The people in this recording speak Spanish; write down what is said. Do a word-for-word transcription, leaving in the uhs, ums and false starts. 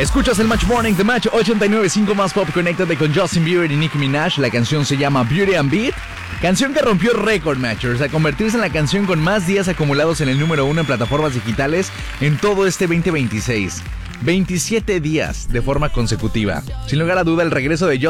Escuchas el Match Morning, The Match ochenta y nueve punto cinco más pop. Conéctate con Justin Bieber y Nicki Minaj. La canción se llama Beauty and Beat. Canción que rompió récord, Matchers, a convertirse en la canción con más días acumulados en el número uno en plataformas digitales en todo este veinte veintiséis. veintisiete días de forma consecutiva. Sin lugar a duda, el regreso de